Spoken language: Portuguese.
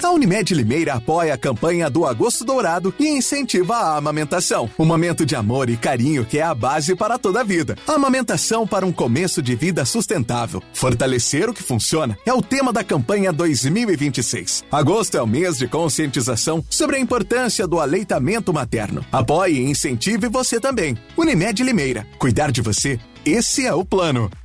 A Unimed Limeira apoia a campanha do Agosto Dourado e incentiva a amamentação. Um momento de amor e carinho que é a base para toda a vida. A amamentação para um começo de vida sustentável. Fortalecer o que funciona é o tema da campanha 2026. Agosto é o mês de conscientização sobre a importância do aleitamento materno. Apoie e incentive você também. Unimed Limeira. Cuidar de você, esse é o plano.